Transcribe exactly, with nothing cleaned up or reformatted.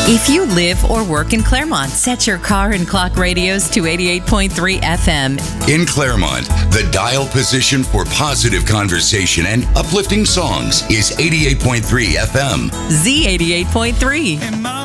If you live or work in Claremont, set your car and clock radios to eighty-eight point three F M. In Claremont, the dial position for positive conversation and uplifting songs is eighty-eight point three F M. Z eighty-eight point three.